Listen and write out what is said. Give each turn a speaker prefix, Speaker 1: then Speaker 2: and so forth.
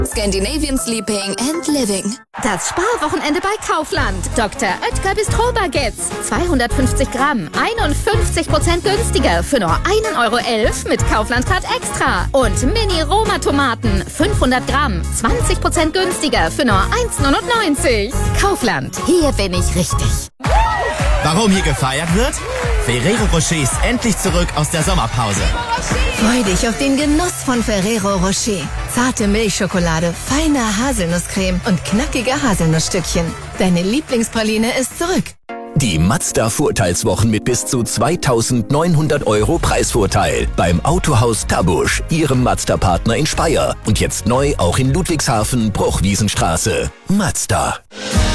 Speaker 1: Scandinavian Sleeping and Living.
Speaker 2: Das Sparwochenende bei Kaufland. Dr. Oetker Bistro Baguettes. 250 Gramm. 51% günstiger für nur 1,11 € mit Kaufland-Card Extra. Und Mini-Roma-Tomaten. 500 Gramm. 20% günstiger für nur 1,99 €. Kaufland. Hier bin ich richtig.
Speaker 3: Warum hier gefeiert wird? Ferrero Rocher ist endlich zurück aus der Sommerpause.
Speaker 4: Freu dich auf den Genuss von Ferrero Rocher. Zarte Milchschokolade, feine Haselnusscreme und knackige Haselnussstückchen. Deine Lieblingspraline ist zurück.
Speaker 5: Die Mazda-Vorteilswochen mit bis zu 2.900 € Preisvorteil beim Autohaus Tabusch, Ihrem Mazda-Partner in Speyer. Und jetzt neu auch in Ludwigshafen, Bruchwiesenstraße. Mazda.